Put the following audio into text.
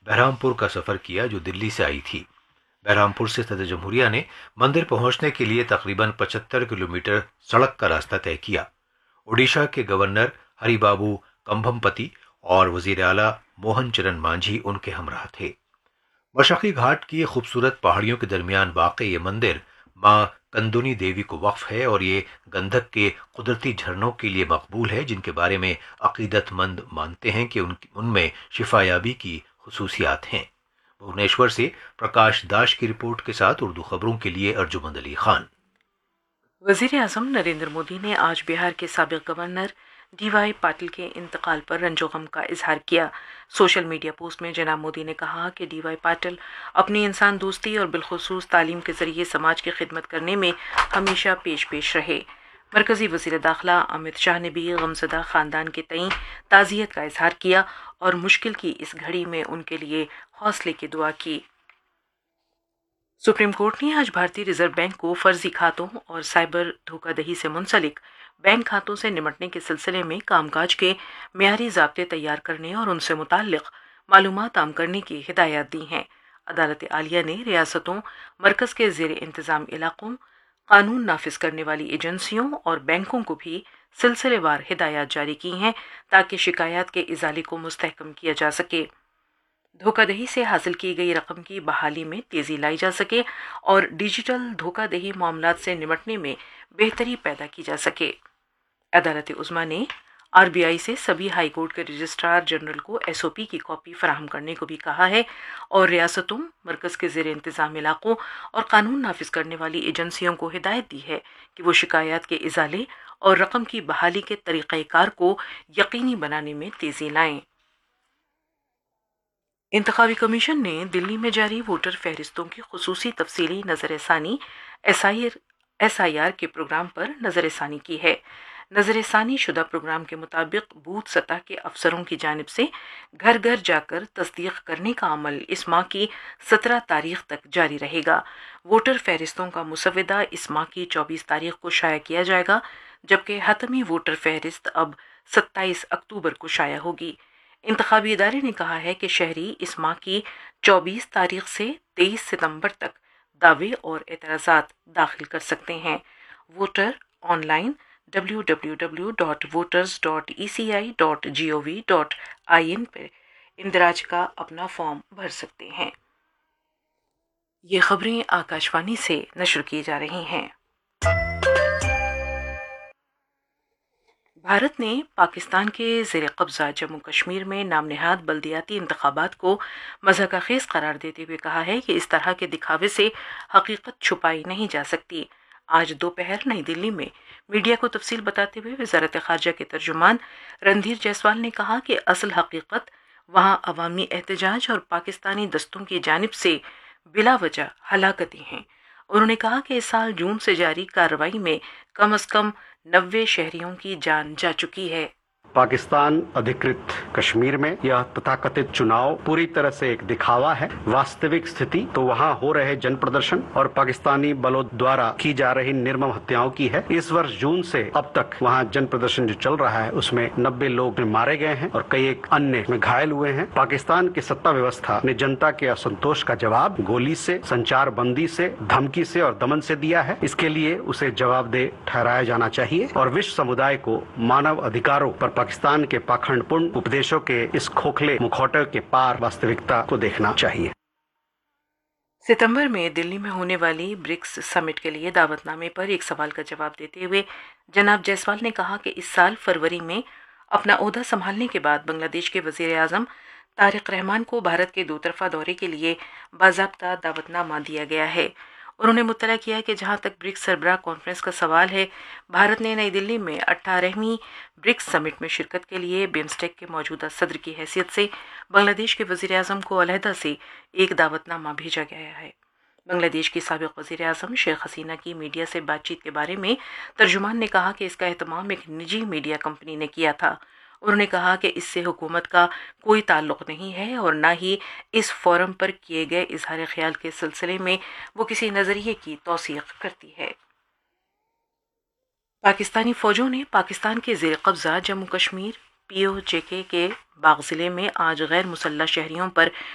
बहरामपुर का सफ़र किया जो दिल्ली से आई थी। बहरामपुर से सदर जमहूरिया ने मंदिर पहुंचने के लिए तकरीबन 75 किलोमीटर सड़क का रास्ता तय किया। ओडिशा के गवर्नर हरिबाबू कंभमपति और वजीर आला मोहन चरण मांझी उनके हमराह थे। मशरक़ी घाट की खूबसूरत पहाड़ियों के दरमियान वाक़ ये मंदिर माँ कंदुनी देवी को वक्फ है और ये गंधक के कुदरती झरनों के लिए मकबूल है, जिनके बारे में अकीदतमंद मानते हैं कि उनमें शिफायाबी की खुसूसियात हैं। भुवनेश्वर से प्रकाश दाश की रिपोर्ट के साथ उर्दू खबरों के लिए अर्जुमंद अली खान। वज़ीर आज़म नरेंद्र मोदी ने आज बिहार के साबिक़ गवर्नर DY पाटिल के इंतकाल पर रंजो गम का इजहार किया। सोशल मीडिया पोस्ट में जनाब मोदी ने कहा कि DY पाटिल अपनी इंसान दोस्ती और बिलखुसूस तालीम के ज़रिए समाज की खिदमत करने में हमेशा पेश रहे। मरकज़ी वज़ीर दाखिला अमित शाह ने भी गमज़दा ख़ानदान के तईं ताज़ियत का इजहार किया और मुश्किल की इस घड़ी में उनके लिए हौसले की दुआ की। सुप्रीम कोर्ट ने आज भारतीय रिजर्व बैंक को फर्जी खातों और साइबर धोखाधड़ी से मुंसलिक बैंक खातों से निपटने के सिलसिले में कामकाज के मेयारी ज़ाब्ते तैयार करने और उनसे मुताल्लिक़ मालूमात आम करने की हिदायत दी हैं। अदालत आलिया ने रियासतों, मरकज़ के ज़ेर इंतज़ाम इलाक़ों, कानून नाफिज करने वाली एजेंसियों और बैंकों को भी सिलसिलेवार हिदायत जारी की हैं ताकि शिकायत के इजाले को मुस्तहकम किया जा सके, धोखाधड़ी से हासिल की गई रकम की बहाली में तेज़ी लाई जा सके और डिजिटल धोखाधड़ी मामलात से निपटने में बेहतरी पैदा की जा सके। अदालत उज़्मा ने RBI से सभी हाई कोर्ट के रजिस्ट्रार जनरल को SOP की कॉपी फराहम करने को भी कहा है और रियासतों, मरकज़ के ज़ेर इंतज़ाम इलाक़ों और कानून नाफिज करने वाली एजेंसियों को हिदायत दी है कि वो शिकायत के इजाले और रकम की बहाली के तरीक़ाकार को यकीनी बनाने में तेज़ी लाएं। इंतखाबी कमीशन ने दिल्ली में जारी वोटर फहरिस्तों की खुसूसी तफसीली नज़रसानी SIR के प्रोग्राम पर नज़रसानी की है। नज़रसानी शुदा प्रोग्राम के मुताबिक बूथ सतह के अफसरों की जानिब से घर घर जाकर तस्दीक करने का अमल इस माह की 17 तारीख तक जारी रहेगा। वोटर फहरिस्तों का मुसवदा इस माह की 24 तारीख को शाया किया जाएगा, जबकि हतमी वोटर फहरिस्त अब 27 अक्टूबर को शाया होगी। इंतखाबी इदारे ने कहा है कि शहरी इस माह की 24 तारीख से 23 सितंबर तक दावे और एतराज़ात दाखिल कर सकते हैं। वोटर ऑनलाइन www.voters.eci.gov.in पर इंदराज का अपना फॉर्म भर सकते हैं। ये खबरें आकाशवाणी से नशर की जा रही हैं। भारत ने पाकिस्तान के ज़ेर कब्ज़ा जम्मू कश्मीर में नाम नेहाद बल्दियाती इंतखाबात को मज़ाक़खेज़ करार देते हुए कहा है कि इस तरह के दिखावे से हकीकत छुपाई नहीं जा सकती। आज दोपहर नई दिल्ली में मीडिया को तफसील बताते हुए वज़ारत ख़ारजा के तर्जुमान रणधीर जायसवाल ने कहा कि असल हकीकत वहाँ अवामी एहतजाज और पाकिस्तानी दस्तों की जानिब से बिला वजह हलाकतें हैं। उन्होंने कहा कि इस साल जून से जारी कार्रवाई में कम से कम 90 शहरियों की जान जा चुकी है। पाकिस्तान अधिकृत कश्मीर में यह तथाकथित चुनाव पूरी तरह से एक दिखावा है। वास्तविक स्थिति तो वहां हो रहे जन प्रदर्शन और पाकिस्तानी बलों द्वारा की जा रही निर्मम हत्याओं की है। इस वर्ष जून से अब तक वहां जन प्रदर्शन जो चल रहा है उसमें 90 लोग मारे गए हैं और कई एक अन्य में घायल हुए हैं। पाकिस्तान की सत्ता व्यवस्था ने जनता के असंतोष का जवाब गोली से, संचार बंदी से, धमकी से और दमन से दिया है। इसके लिए उसे जवाबदेह ठहराया जाना चाहिए और विश्व समुदाय को मानव अधिकारों पर पाकिस्तान के पाखंडपूर्ण उपदेशों के इस खोखले मुखौटे के पार वास्तविकता को देखना चाहिए। सितंबर में दिल्ली में होने वाली ब्रिक्स समिट के लिए दावतनामे पर एक सवाल का जवाब देते हुए जनाब जायसवाल ने कहा कि इस साल फरवरी में अपना ओहदा संभालने के बाद बांग्लादेश के वज़ीर आज़म तारिक रहमान को भारत के दो तरफा दौरे के लिए बाज़ाब्ता दावतनामा दिया गया है। उन्होंने मुत्तला किया कि जहां तक ब्रिक्स सरबराह कॉन्फ्रेंस का सवाल है, भारत ने नई दिल्ली में 18वीं ब्रिक्स समिट में शिरकत के लिए बिम्स्टेक के मौजूदा सदर की हैसियत से बांग्लादेश के वज़ीर आज़म को अलहदा से एक दावतनामा भेजा गया है। बांग्लादेश की साबिक़ वज़ीर आज़म शेख हसीना की मीडिया से बातचीत के बारे में तर्जुमान ने कहा कि इसका एहतमाम एक निजी मीडिया कंपनी ने किया था। उन्होंने कहा कि इससे हुकूमत का कोई ताल्लुक़ नहीं है और न ही इस फोरम पर किए गए इजहार ख्याल के सिलसिले में वो किसी नज़रिए की तौसीक़ करती है। पाकिस्तानी फ़ौजों ने पाकिस्तान के ज़ेर कब्ज़ा जम्मू कश्मीर POJK के बाग़ ज़िले में आज गैर मुसल्लह शहरियों पर